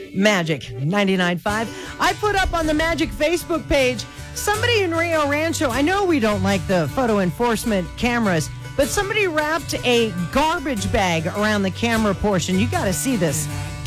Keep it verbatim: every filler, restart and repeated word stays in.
Magic ninety-nine point five. I put up on the Magic Facebook page, somebody in Rio Rancho, I know we don't like the photo enforcement cameras, but somebody wrapped a garbage bag around the camera portion. You got to see this.